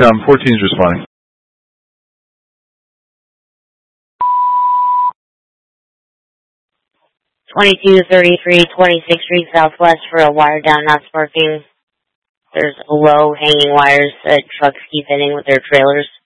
TACOM, 14 is responding. #2233 26th Street Southwest for a wire down not sparking. There's low hanging wires that trucks keep hitting with their trailers.